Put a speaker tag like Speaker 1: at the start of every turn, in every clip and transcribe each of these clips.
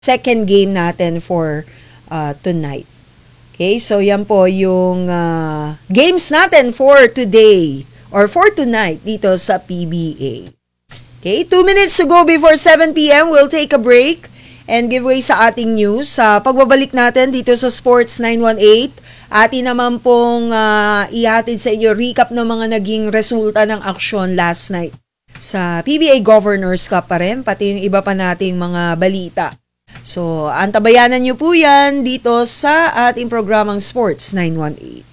Speaker 1: second game natin for tonight. Okay, so yan po yung games natin for today or for tonight dito sa PBA. Okay, 2 minutes to go before 7 p.m. We'll take a break and give way sa ating news. Sa pagbabalik natin dito sa Sports 918, atin naman pong ihatid sa inyo recap ng mga naging resulta ng aksyon last night sa PBA Governors Cup pa rin, pati yung iba pa nating mga balita. So, antabayanan nyo po yan dito sa ating programang Sports 918.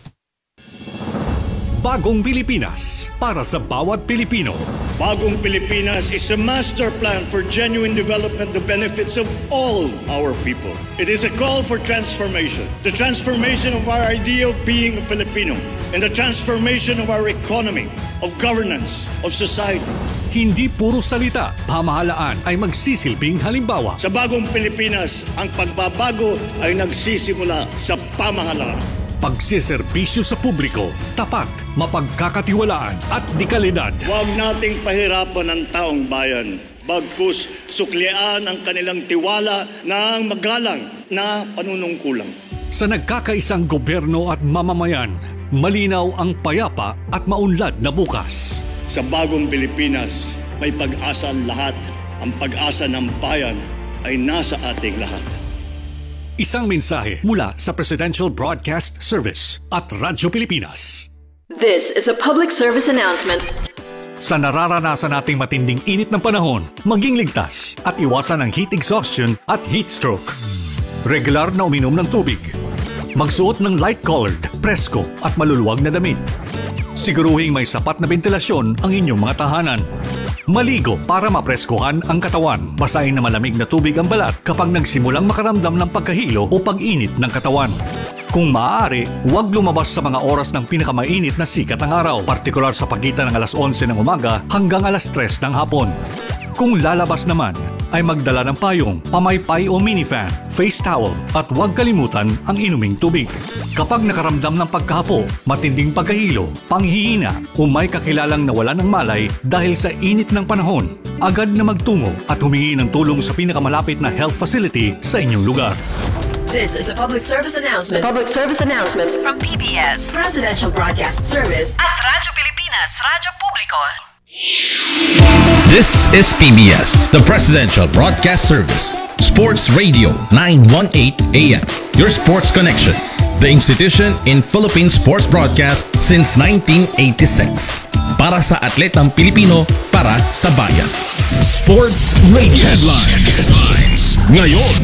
Speaker 2: Bagong Pilipinas para sa bawat Pilipino.
Speaker 3: Bagong Pilipinas is a master plan for genuine development that benefits of all our people. It is a call for transformation. The transformation of our idea of being a Filipino and the transformation of our economy, of governance, of society.
Speaker 2: Hindi puro salita, pamahalaan ay magsisilbing halimbawa.
Speaker 3: Sa Bagong Pilipinas, ang pagbabago ay nagsisimula sa pamahalaan.
Speaker 2: Pagsiservisyo sa publiko, tapat, mapagkakatiwalaan at dekalidad.
Speaker 3: Huwag nating pahirapan ang taong bayan. Bagkus suklian ang kanilang tiwala ng magalang na panunungkulan.
Speaker 2: Sa nagkakaisang gobyerno at mamamayan, malinaw ang payapa at maunlad na bukas.
Speaker 3: Sa Bagong Pilipinas, may pag-asa ang lahat. Ang pag-asa ng bayan ay nasa ating lahat.
Speaker 2: Isang mensahe mula sa Presidential Broadcast Service at Radyo Pilipinas.
Speaker 4: This is a public service announcement.
Speaker 2: Sa nararanasan nating matinding init ng panahon, maging ligtas at iwasan ang heat exhaustion at heat stroke. Regular na uminom ng tubig. Magsuot ng light-colored, presko at maluluwag na damit. Siguruhing may sapat na ventilasyon ang inyong mga tahanan. Maligo para mapreskuhan ang katawan. Basahin na malamig na tubig ang balat kapag nagsimulang makaramdam ng pagkahilo o pag-init ng katawan. Kung maaari, huwag lumabas sa mga oras ng pinakamainit na sikat ng araw, partikular sa pagitan ng alas 11 ng umaga hanggang alas 3 ng hapon. Kung lalabas naman, ay magdala ng payong, pamaypay o minifan, face towel at huwag kalimutan ang inuming tubig. Kapag nakaramdam ng pagkahapo, matinding pagkahilo, panghihina o may kakilalang nawalan ng malay dahil sa init ng panahon, agad na magtungo at humingi ng tulong sa pinakamalapit na health facility sa inyong lugar.
Speaker 4: This is a public service announcement. Public service announcement
Speaker 5: From PBS,
Speaker 4: Presidential Broadcast Service
Speaker 5: at Radyo Pilipinas, Radyo Publiko.
Speaker 6: This is PBS, the Presidential Broadcast Service. Sports Radio 918 AM. Your sports connection. The institution in Philippine sports broadcast since 1986. Para sa atletang Pilipino, para sa bayan. Sports Radio Headlines. Ngayon.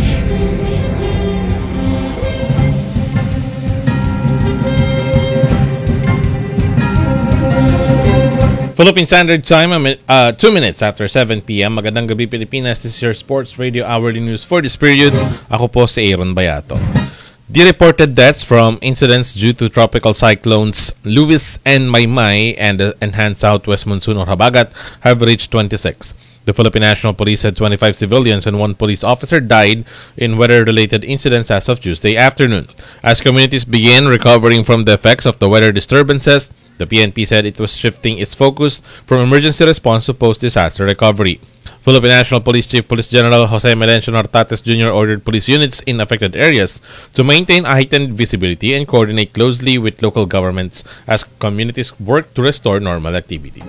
Speaker 7: Philippine Standard Time, 2 minutes after 7 p.m. Magandang gabi Pilipinas. This is your Sports Radio Hourly News for this period. Ako po si Aaron Bayato. The reported deaths from incidents due to tropical cyclones Luis and Maymay and the enhanced southwest monsoon or Habagat have reached 26. The Philippine National Police said 25 civilians and 1 police officer died in weather-related incidents as of Tuesday afternoon. As communities begin recovering from the effects of the weather disturbances, the PNP said it was shifting its focus from emergency response to post-disaster recovery. Philippine National Police Chief Police General Jose Melencio Nortates Jr. ordered police units in affected areas to maintain a heightened visibility and coordinate closely with local governments as communities work to restore normal activity.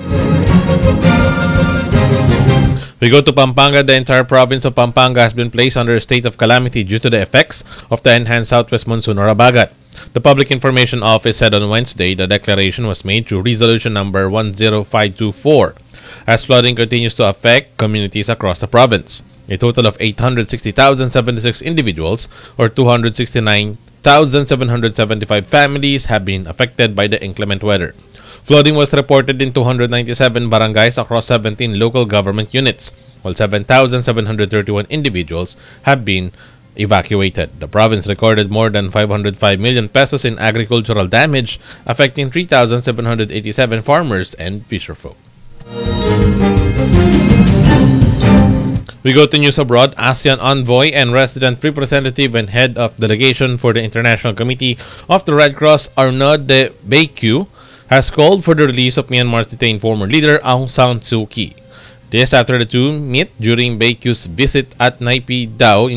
Speaker 7: We go to Pampanga. The entire province of Pampanga has been placed under a state of calamity due to the effects of the enhanced southwest monsoon or Habagat. The Public Information Office said on Wednesday the declaration was made through Resolution number 10524 as flooding continues to affect communities across the province. A total of 860,076 individuals or 269,775 families have been affected by the inclement weather. Flooding was reported in 297 barangays across 17 local government units, while 7,731 individuals have been evacuated. The province recorded more than 505 million pesos in agricultural damage, affecting 3,787 farmers and fisherfolk. We go to news abroad. ASEAN envoy and resident representative and head of delegation for the International Committee of the Red Cross, Arnaud de Baekeu, has called for the release of Myanmar's detained former leader Aung San Suu Kyi. This after the two meet during Baekhyun's visit at Naypyidaw